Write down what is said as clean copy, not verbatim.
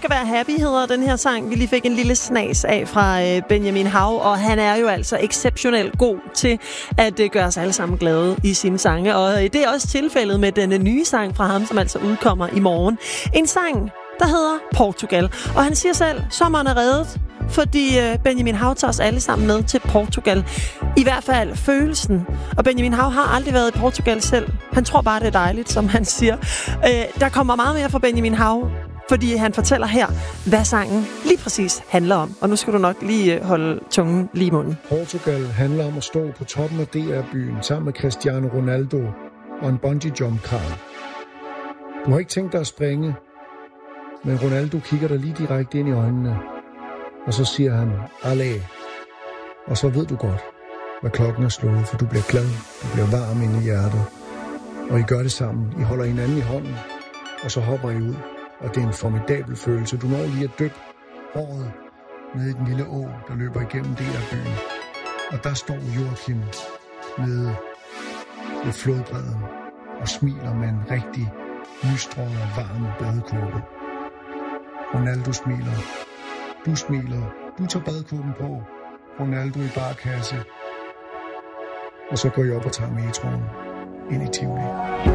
skal være happy, hedder den her sang. Vi lige fik en lille snas af fra Benjamin Hav, og han er jo altså exceptionelt god til at gøre os alle sammen glade i sine sange. Og det er også tilfældet med den nye sang fra ham, som altså udkommer i morgen. En sang, der hedder Portugal. Og han siger selv, sommeren er reddet, fordi Benjamin Hav tager os alle sammen med til Portugal. I hvert fald følelsen. Og Benjamin Hav har aldrig været i Portugal selv. Han tror bare, det er dejligt, som han siger. Der kommer meget mere fra Benjamin Hav, fordi han fortæller her, hvad sangen lige præcis handler om. Og nu skal du nok lige holde tungen lige i munden. Portugal handler om at stå på toppen af DR-byen sammen med Cristiano Ronaldo og en bungee jump kran. Du har ikke tænkt dig at springe, men Ronaldo kigger dig lige direkte ind i øjnene. Og så siger han, allé. Og så ved du godt, hvad klokken er slået, for du bliver glad, du bliver varm inde i hjertet. Og I gør det sammen. I holder hinanden i hånden, og så hopper I ud. Og det er en formidabel følelse. Du når lige at dyppe håret ned i den lille å, der løber igennem det af byen. Og der står Joachim nede ved flodbredden og smiler med en rigtig nystrøget og varm badekåbe. Ronaldo smiler. Du smiler. Du tager badekåben på. Ronaldo i barkasse. Og så går I op og tager metroen ind i Tivoli.